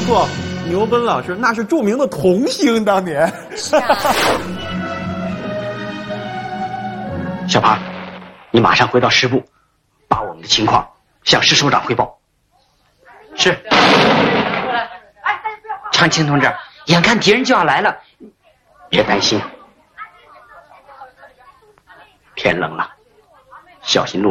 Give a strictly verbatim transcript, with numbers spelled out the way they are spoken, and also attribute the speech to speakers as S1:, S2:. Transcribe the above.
S1: 错，牛奔老师那是著名的童星，当年。
S2: 是啊。
S3: 小庞，你马上回到师部，把我们的情况向师首长汇报。是。长青同志，眼看敌人就要来了，别担心。天冷了，小心路。